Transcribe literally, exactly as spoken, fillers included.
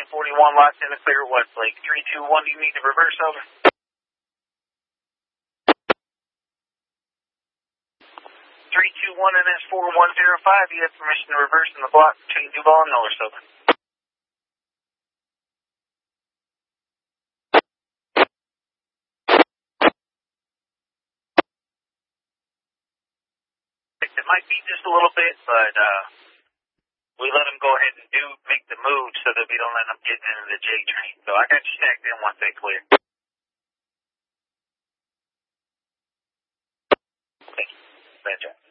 forty-one, locked in the clear at Westlake. three two one, do you need to reverse over? three two one N S four one zero five, you have permission to reverse in the block between Duval and Norris, over. It might be just a little bit, but uh, we let them go ahead and do make the move so that we don't end up getting into the J train. So I got you stacked in once they clear. Thank you. Fantastic.